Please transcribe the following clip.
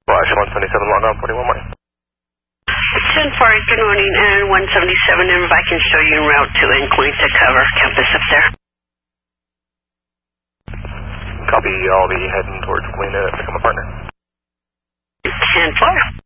Flash 177, log on 41 morning. 10-4, good morning, and 177, and I can show you en route to Endpoint to cover campus up there. Copy, I'll be heading towards Galena to become a partner. 10-4.